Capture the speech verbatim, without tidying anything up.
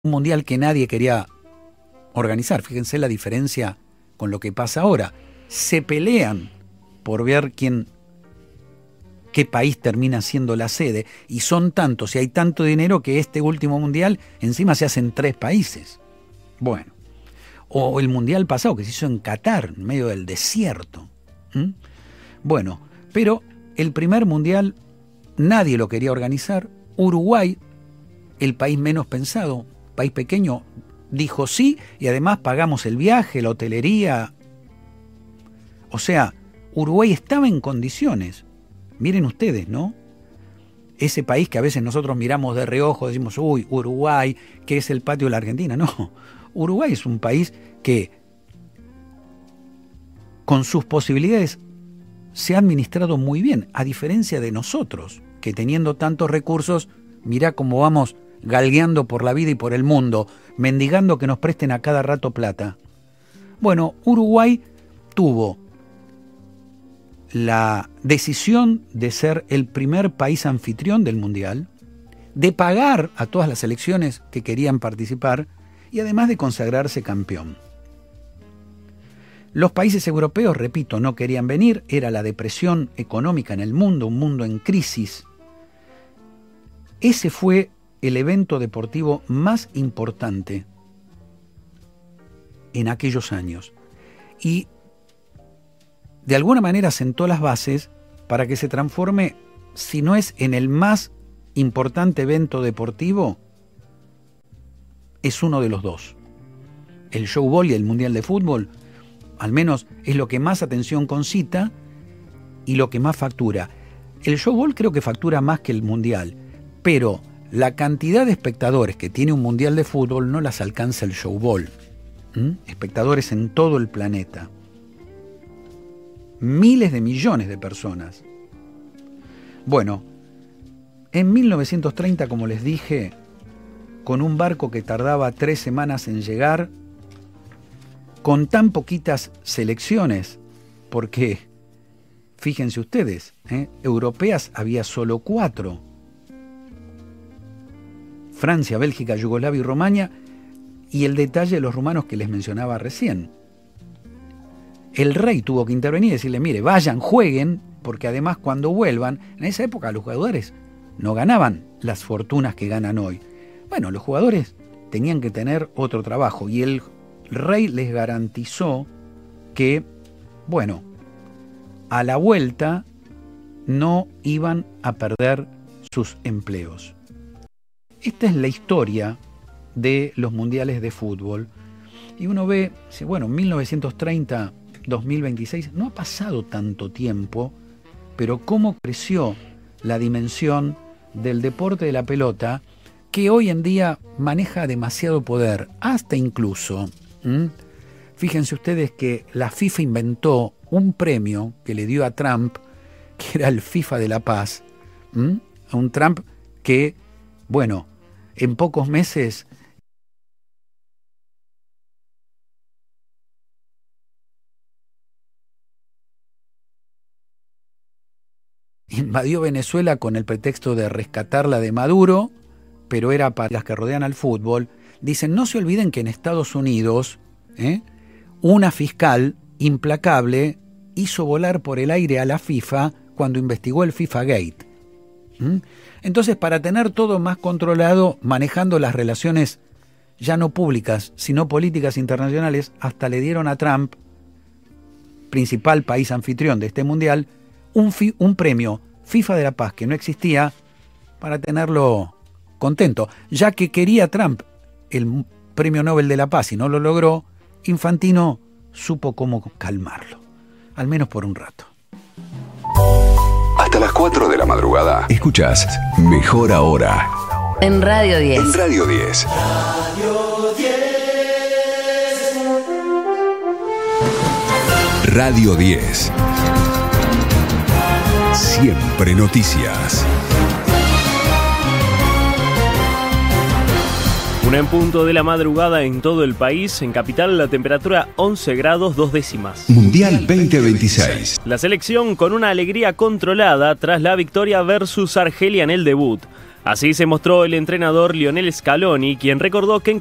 un mundial que nadie quería organizar. Fíjense la diferencia con lo que pasa ahora. Se pelean por ver quién, qué país termina siendo la sede, y son tantos y hay tanto dinero que este último mundial encima se hace en tres países. Bueno, o el mundial pasado que se hizo en Qatar, en medio del desierto. ¿Mm? Bueno, pero el primer mundial nadie lo quería organizar. Uruguay, el país menos pensado, país pequeño, dijo sí, y además pagamos el viaje, la hotelería. O sea, Uruguay estaba en condiciones. Miren ustedes, ¿no? Ese país que a veces nosotros miramos de reojo, decimos, uy, Uruguay, que es el patio de la Argentina. No, Uruguay es un país que con sus posibilidades se ha administrado muy bien, a diferencia de nosotros, que teniendo tantos recursos, mirá cómo vamos galgueando por la vida y por el mundo, mendigando que nos presten a cada rato plata. Bueno, Uruguay tuvo la decisión de ser el primer país anfitrión del Mundial, de pagar a todas las selecciones que querían participar y además de consagrarse campeón. Los países europeos, repito, no querían venir, era la depresión económica en el mundo, un mundo en crisis. Ese fue el evento deportivo más importante en aquellos años. Y de alguna manera sentó las bases para que se transforme, si no es en el más importante evento deportivo, es uno de los dos. El Show Ball y el Mundial de Fútbol, al menos es lo que más atención concita y lo que más factura. El Show Ball creo que factura más que el Mundial, pero la cantidad de espectadores que tiene un Mundial de Fútbol no las alcanza el Show Ball. ¿Mm? Espectadores en todo el planeta. Miles de millones de personas. Bueno, en mil novecientos treinta, como les dije, con un barco que tardaba tres semanas en llegar, con tan poquitas selecciones, porque, fíjense ustedes, ¿eh? europeas había solo cuatro. Francia, Bélgica, Yugoslavia y Rumania, y el detalle de los rumanos que les mencionaba recién. El rey tuvo que intervenir y decirle, mire, vayan, jueguen, porque además cuando vuelvan, en esa época los jugadores no ganaban las fortunas que ganan hoy. Bueno, los jugadores tenían que tener otro trabajo y el rey les garantizó que, bueno, a la vuelta no iban a perder sus empleos. Esta es la historia de los mundiales de fútbol. Y uno ve, bueno, mil novecientos treinta, dos mil veintiséis, no ha pasado tanto tiempo, pero cómo creció la dimensión del deporte de la pelota, que hoy en día maneja demasiado poder, hasta incluso, ¿m? Fíjense ustedes que la FIFA inventó un premio que le dio a Trump, que era el FIFA de la Paz, ¿m? A un Trump que, bueno, en pocos meses invadió Venezuela con el pretexto de rescatarla de Maduro, pero era para las que rodean al fútbol. Dicen, no se olviden que en Estados Unidos, ¿eh? una fiscal implacable hizo volar por el aire a la FIFA cuando investigó el FIFA Gate. ¿Mm? Entonces, para tener todo más controlado, manejando las relaciones ya no públicas, sino políticas internacionales, hasta le dieron a Trump, principal país anfitrión de este mundial, un, fi- un premio FIFA de la Paz que no existía para tenerlo contento. Ya que quería Trump el premio Nobel de la Paz y no lo logró, Infantino supo cómo calmarlo, al menos por un rato. Hasta las cuatro de la madrugada. Escuchás Mejor Ahora. En Radio diez. En Radio diez. Radio diez. Radio diez. Siempre noticias. Una en punto de la madrugada en todo el país. En capital la temperatura once grados dos décimas. Mundial veinte veintiséis. La selección con una alegría controlada tras la victoria versus Argelia en el debut. Así se mostró el entrenador Lionel Scaloni, quien recordó que en